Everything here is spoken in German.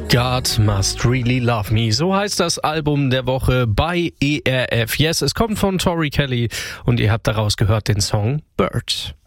God Must Really Love Me. So heißt das Album der Woche bei ERF. Yes, es kommt von Tori Kelly und ihr habt daraus gehört den Song Bird.